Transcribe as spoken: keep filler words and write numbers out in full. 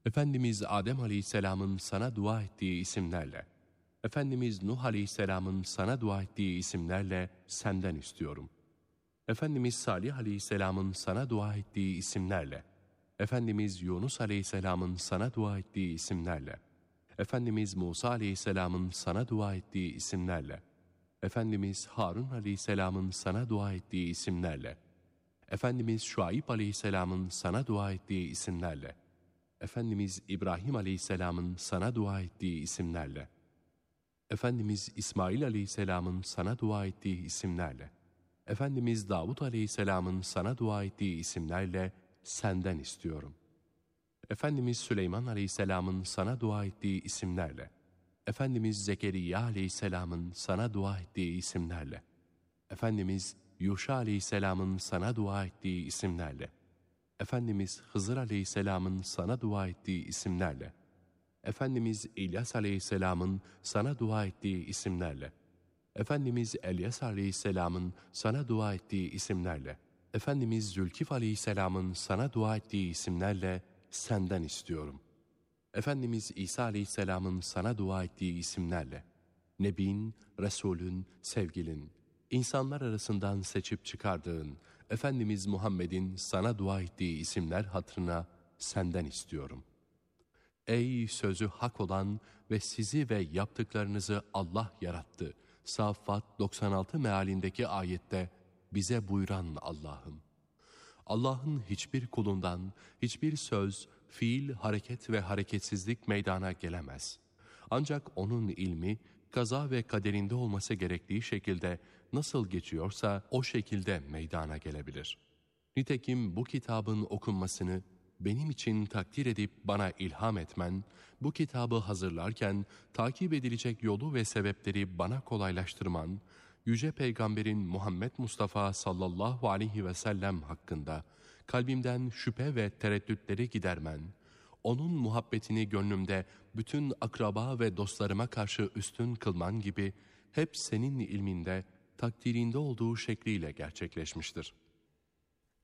Efendimiz Adem Aleyhisselam'ın sana dua ettiği isimlerle, Efendimiz Nuh Aleyhisselam'ın sana dua ettiği isimlerle senden istiyorum. Efendimiz Salih Aleyhisselam'ın sana dua ettiği isimlerle, Efendimiz Yunus Aleyhisselam'ın sana dua ettiği isimlerle, Efendimiz Musa Aleyhisselam'ın sana dua ettiği isimlerle, Efendimiz Harun Aleyhisselam'ın sana dua ettiği isimlerle, Efendimiz Şuayb Aleyhisselam'ın sana dua ettiği isimlerle, Efendimiz İbrahim Aleyhisselam'ın sana dua ettiği isimlerle, Efendimiz İsmail Aleyhisselam'ın sana dua ettiği isimlerle, Efendimiz Davud Aleyhisselam'ın sana dua ettiği isimlerle senden istiyorum. Efendimiz Süleyman Aleyhisselam'ın sana dua ettiği isimlerle, Efendimiz Zekeriya Aleyhisselam'ın sana dua ettiği isimlerle, Efendimiz Yuşa Aleyhisselam'ın sana dua ettiği isimlerle, Efendimiz Hızır Aleyhisselam'ın sana dua ettiği isimlerle, Efendimiz İlyas Aleyhisselam'ın sana dua ettiği isimlerle, Efendimiz Elyas Aleyhisselam'ın sana dua ettiği isimlerle, Efendimiz Zülkif Aleyhisselam'ın sana dua ettiği isimlerle senden istiyorum. Efendimiz İsa Aleyhisselam'ın sana dua ettiği isimlerle, Nebin, Resulün, sevgilin, insanlar arasından seçip çıkardığın Efendimiz Muhammed'in sana dua ettiği isimler hatırına senden istiyorum. Ey sözü hak olan ve sizi ve yaptıklarınızı Allah yarattı. Saffat doksan altı mealindeki ayette bize buyuran Allah'ım. Allah'ın hiçbir kulundan hiçbir söz, fiil, hareket ve hareketsizlik meydana gelemez. Ancak onun ilmi, kaza ve kaderinde olması gerektiği şekilde nasıl geçiyorsa o şekilde meydana gelebilir. Nitekim bu kitabın okunmasını benim için takdir edip bana ilham etmen, bu kitabı hazırlarken takip edilecek yolu ve sebepleri bana kolaylaştırman, Yüce Peygamberin Muhammed Mustafa sallallahu aleyhi ve sellem hakkında kalbimden şüphe ve tereddütleri gidermen, onun muhabbetini gönlümde bütün akraba ve dostlarıma karşı üstün kılman gibi hep senin ilminde, takdirinde olduğu şekliyle gerçekleşmiştir.